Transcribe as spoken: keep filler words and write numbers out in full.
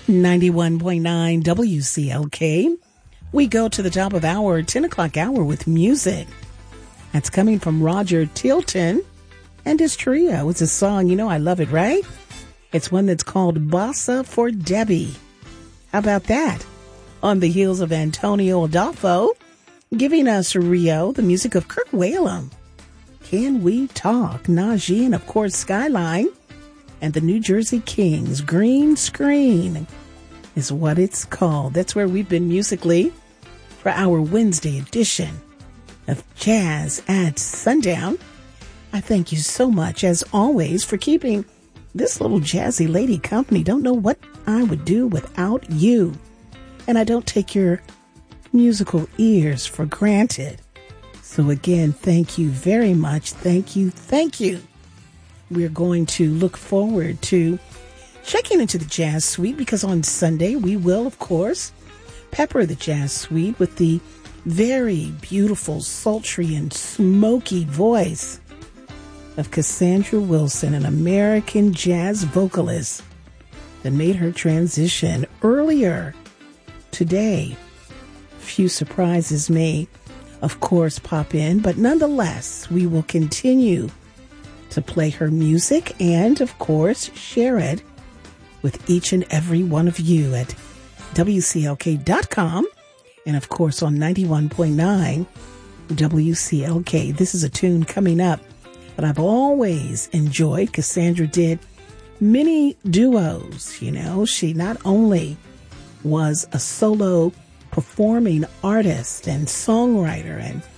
ninety-one point nine W C L K. We go to the top of our ten o'clock hour with music. That's coming from Roger Tilton and his trio. It's a song, you know I love it, right? It's one that's called Bossa for Debbie. How about that? On the heels of Antonio Adolfo, giving us Rio, the music of Kirk Whalum. Can We Talk? Najee, and of course Skyline. And the New Jersey Kings, Green Screen is what it's called. That's where we've been musically for our Wednesday edition of Jazz at Sundown. I thank you so much, as always, for keeping this little jazzy lady company. Don't know what I would do without you. And I don't take your musical ears for granted. So again, thank you very much. Thank you. Thank you. We're going to look forward to checking into the Jazz Suite, because on Sunday we will, of course, pepper the Jazz Suite with the very beautiful, sultry, and smoky voice of Cassandra Wilson, an American jazz vocalist that made her transition earlier today. Few surprises may, of course, pop in, but nonetheless, we will continue to play her music and, of course, share it with each and every one of you at W C L K dot com and, of course, on ninety-one point nine W C L K. This is a tune coming up that I've always enjoyed. Cassandra did many duos, you know. She not only was a solo performing artist and songwriter and